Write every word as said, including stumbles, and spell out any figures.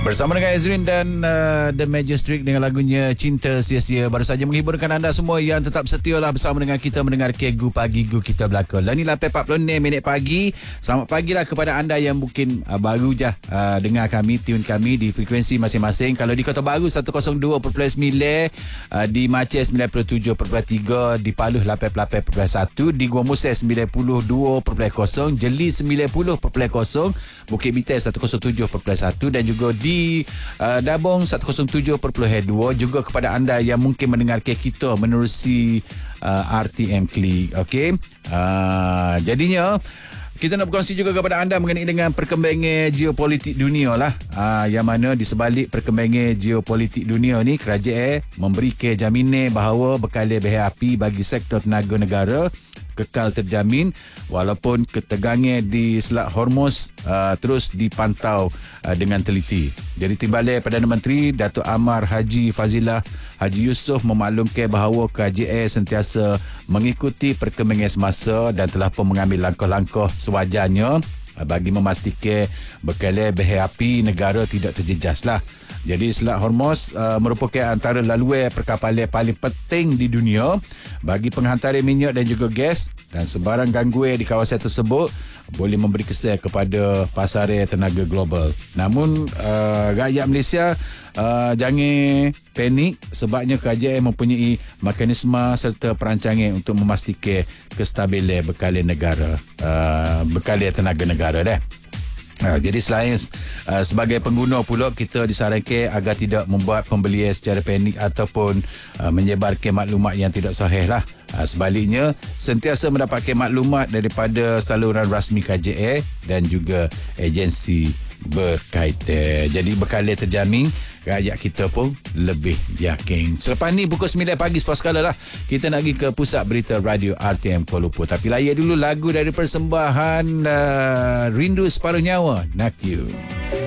Bersama dengan Ezrin dan uh, The Majestic dengan lagunya Cinta Sia-Sia. Baru saja menghiburkan anda semua yang tetap setia lah bersama dengan kita mendengar Kegu Pagi Gu kita belakang. Dan ni lapan empat puluh enam minit pagi. Selamat pagi lah kepada anda yang mungkin uh, baru je uh, dengar kami, tune kami di frekuensi masing-masing. Kalau di Kota Baru seratus dua perpuluhan sembilan, uh, di Aceh sembilan puluh tujuh perpuluhan tiga, di Paluh lapan puluh lapan perpuluhan satu, di Gua Musai sembilan puluh dua perpuluhan kosong, Jeli sembilan puluh perpuluhan kosong, Bukit Bintang seratus tujuh perpuluhan satu dan juga di uh, Dabong seratus tujuh perpuluhan dua. Juga kepada anda yang mungkin mendengar kita menerusi uh, R T M Klik. Okey. Uh, jadinya kita nak berkongsi juga kepada anda mengenai dengan perkembangan geopolitik dunia lah. Uh, yang mana di sebalik perkembangan geopolitik dunia ni, kerajaan memberikan jaminan bahawa bekalan bahan api bagi sektor tenaga negara kekal terjamin walaupun ketegangan di Selat Hormuz uh, terus dipantau uh, dengan teliti. Jadi Timbalan Perdana Menteri Datuk Amar Haji Fazilah Haji Yusof memaklumkan bahawa kerajaan sentiasa mengikuti perkembangan semasa dan telah pun mengambil langkah-langkah sewajarnya bagi memastikan bekalan bahan api negara tidak terjejas lah. Jadi Selat Hormuz uh, merupakan antara laluan perkapalan paling penting di dunia bagi penghantaran minyak dan juga gas, dan sebarang gangguan di kawasan tersebut boleh memberi kesan kepada pasaran tenaga global. Namun uh, rakyat Malaysia uh, jangan panik sebabnya kerajaan mempunyai mekanisme serta perancangan untuk memastikan kestabilan bekalan negara, uh, bekalan tenaga negara dah. Uh, jadi selain uh, sebagai pengguna pula, kita disarankan agar tidak membuat pembelian secara panik ataupun uh, menyebarkan maklumat yang tidak sahih lah. Uh, sebaliknya, sentiasa mendapatkan maklumat daripada saluran rasmi K J A dan juga agensi berkaitan. Jadi bekalan terjamin, rakyat kita pun lebih yakin. Selepas ni pukul sembilan pagi sepas sekala lah kita nak pergi ke pusat berita radio R T M Kuala Lumpur. Tapi layan dulu lagu dari persembahan uh, Rindu Separuh Nyawa, Nak You.